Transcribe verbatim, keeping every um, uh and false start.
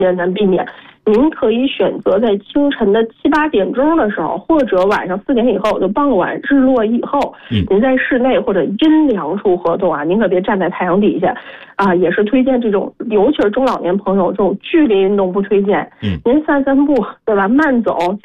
艰难避免。您可以选择在清晨的七八点钟的时候，或者晚上四点以后，就傍晚日落以后， 嗯， 您在室内或者阴凉处活动啊，您可别站在太阳底下，啊，也是推荐这种，尤其是中老年朋友这种剧烈运动不推荐。 嗯， 您散散步，对吧？慢走。